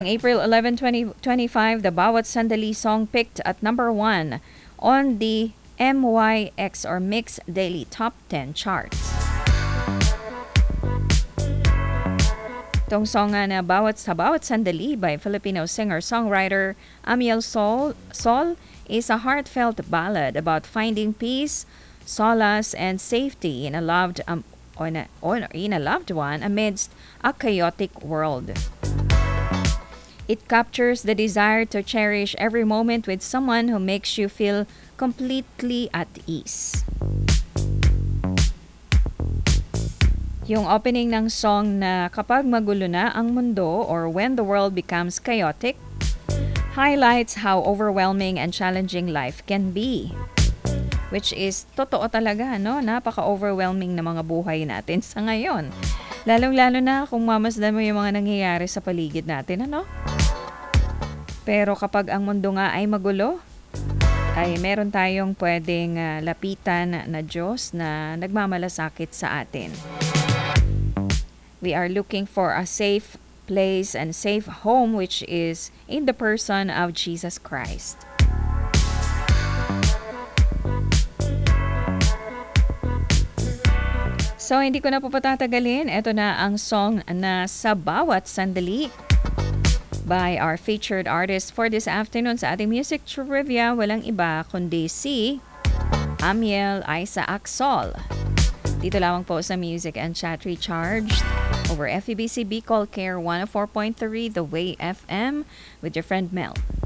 April 11, 2025, the Bawat Sandali song picked at number 1 on the MYX or Mix Daily Top 10 charts. Itong song nga na Bawat Sandali by Filipino singer-songwriter Amiel Sol is a heartfelt ballad about finding peace, solace, and safety in a loved one amidst a chaotic world. It captures the desire to cherish every moment with someone who makes you feel completely at ease. Yung opening ng song na kapag magulo na ang mundo or when the world becomes chaotic highlights how overwhelming and challenging life can be. Which is totoo talaga, no? Napaka-overwhelming na mga buhay natin sa ngayon. Lalong-lalo na kung mamasdan mo yung mga nangyayari sa paligid natin, ano? Pero kapag ang mundo nga ay magulo, ay meron tayong pwedeng lapitan na Diyos na nagmamalasakit sa atin. We are looking for a safe place and safe home, which is in the person of Jesus Christ. So, hindi ko na po patatagalin. Ito na ang song na Sa Bawat Sandali by our featured artist for this afternoon sa ating music trivia. Walang iba kundi si Amiel Isaac Sol. Dito lamang po sa Music and Chat Recharged over FEBC Bicol Care 104.3 The Way FM with your friend Mel.